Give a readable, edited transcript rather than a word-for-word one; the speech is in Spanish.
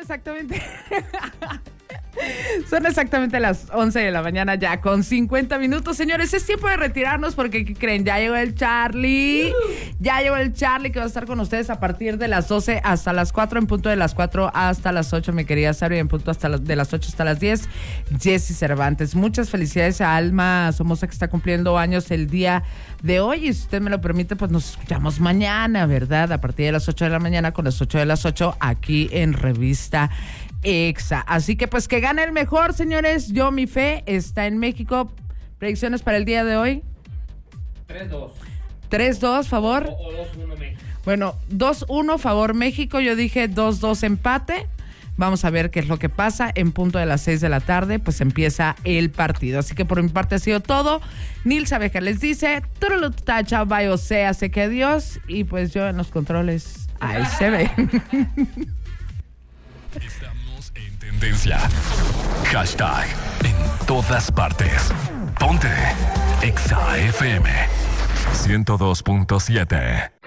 exactamente... Son exactamente las 11 de la mañana ya con 50 minutos. Señores, es tiempo de retirarnos porque, ¿qué creen? Ya llegó el Charlie. Ya llegó el Charlie que va a estar con ustedes a partir de las 12 hasta las 4, en punto de las 4 hasta las 8, mi querida Saro, y en punto de las 8 hasta las 10, Jessy Cervantes. Muchas felicidades a Alma Somoza, que está cumpliendo años el día de hoy. Y si usted me lo permite, pues nos escuchamos mañana, ¿verdad? A partir de las 8 de la mañana con las 8 de las 8 aquí en Revista Exa. Así que pues que gane el mejor, señores. Yo, mi fe está en México. Predicciones para el día de hoy. 3-2. 3-2, favor. O 2-1 México. Bueno, 2-1 favor México. Yo dije 2-2 empate. Vamos a ver qué es lo que pasa. En punto de las 6 de la tarde, pues empieza el partido. Así que por mi parte ha sido todo. Nils Abeja les dice, turulutacha, bye, o sea, sé que adiós. Y pues yo en los controles, ahí se ve. Estamos en tendencia. Hashtag en todas partes. Ponte Exa FM 102.7.